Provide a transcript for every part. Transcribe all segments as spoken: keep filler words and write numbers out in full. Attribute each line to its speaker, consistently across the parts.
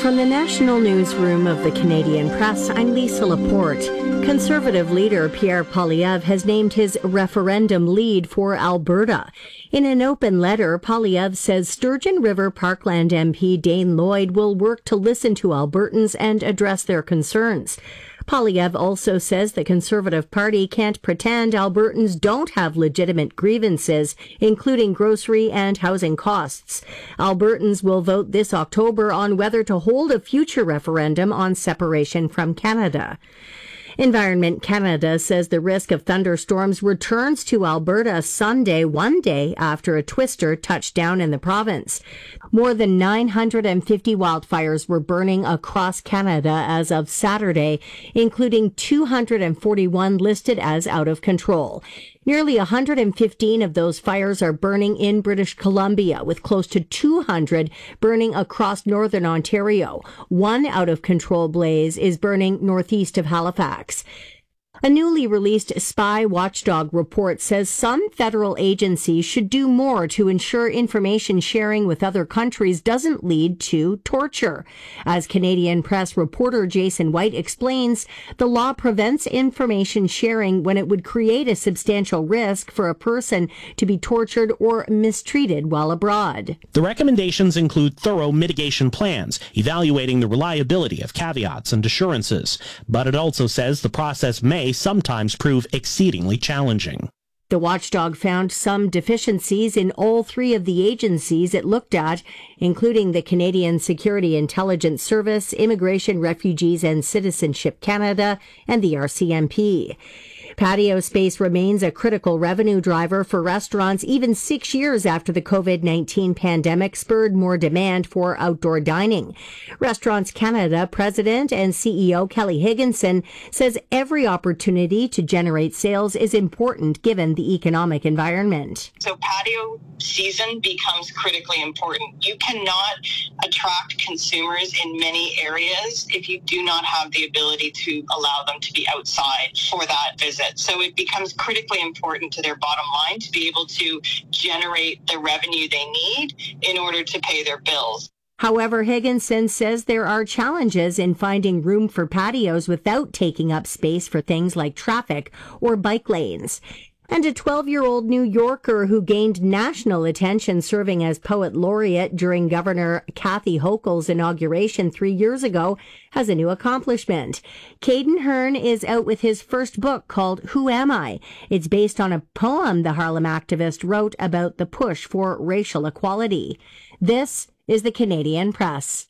Speaker 1: From the national newsroom of the Canadian Press, I'm Lisa Laporte. Conservative leader Pierre Poilievre has named his referendum lead for Alberta. In an open letter, Poilievre says Sturgeon River Parkland M P Dane Lloyd will work to listen to Albertans and address their concerns. Poilievre also says the Conservative Party can't pretend Albertans don't have legitimate grievances, including grocery and housing costs. Albertans will vote this October on whether to hold a future referendum on separation from Canada. Environment Canada says the risk of thunderstorms returns to Alberta Sunday, one day after a twister touched down in the province. More than nine hundred fifty wildfires were burning across Canada as of Saturday, including two hundred forty-one listed as out of control. Nearly one hundred fifteen of those fires are burning in British Columbia, with close to two hundred burning across northern Ontario. One out-of-control blaze is burning northeast of Halifax. A newly released spy watchdog report says some federal agencies should do more to ensure information sharing with other countries doesn't lead to torture. As Canadian Press reporter Jason White explains, the law prevents information sharing when it would create a substantial risk for a person to be tortured or mistreated while abroad.
Speaker 2: The recommendations include thorough mitigation plans, evaluating the reliability of caveats and assurances, but it also says the process may sometimes prove exceedingly challenging.
Speaker 1: The watchdog found some deficiencies in all three of the agencies it looked at, including the Canadian Security Intelligence Service, Immigration, Refugees and Citizenship Canada, and the R C M P. Patio space remains a critical revenue driver for restaurants even six years after the covid nineteen pandemic spurred more demand for outdoor dining. Restaurants Canada President and C E O Kelly Higginson says every opportunity to generate sales is important given the economic environment.
Speaker 3: So patio season becomes critically important. You cannot attract consumers in many areas if you do not have the ability to allow them to be outside for that visit. So it becomes critically important to their bottom line to be able to generate the revenue they need in order to pay their bills.
Speaker 1: However, Higginson says there are challenges in finding room for patios without taking up space for things like traffic or bike lanes. And a twelve-year-old New Yorker who gained national attention serving as poet laureate during Governor Kathy Hochul's inauguration three years ago has a new accomplishment. Caden Hearn is out with his first book called Who Am I? It's based on a poem the Harlem activist wrote about the push for racial equality. This is the Canadian Press.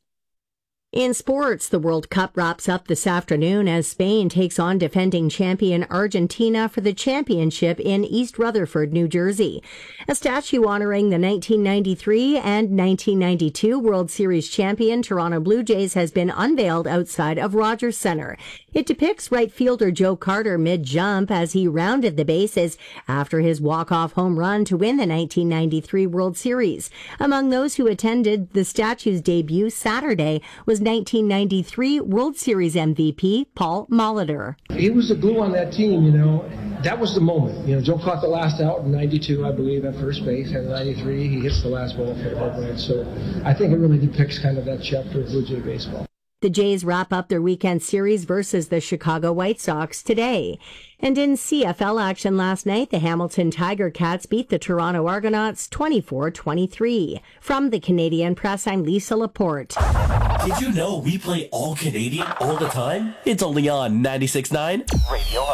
Speaker 1: In sports, the World Cup wraps up this afternoon as Spain takes on defending champion Argentina for the championship in East Rutherford, New Jersey. A statue honoring the nineteen ninety-three and nineteen ninety-two World Series champion Toronto Blue Jays has been unveiled outside of Rogers Centre. It depicts right fielder Joe Carter mid-jump as he rounded the bases after his walk-off home run to win the nineteen ninety-three World Series. Among those who attended the statue's debut Saturday was nineteen ninety-three World Series M V P Paul Molitor.
Speaker 4: He was the glue on that team, you know. That was the moment. You know, Joe caught the last out in ninety-two, I believe, at first base, and in ninety-three he hits the last ball for the home run. So I think it really depicts kind of that chapter of Blue Jay baseball.
Speaker 1: The Jays wrap up their weekend series versus the Chicago White Sox today. And in C F L action last night, the Hamilton Tiger Cats beat the Toronto Argonauts twenty-four twenty-three. From the Canadian Press, I'm Lisa Laporte.
Speaker 5: Did you know we play all Canadian all the time? It's only on ninety-six point nine Radio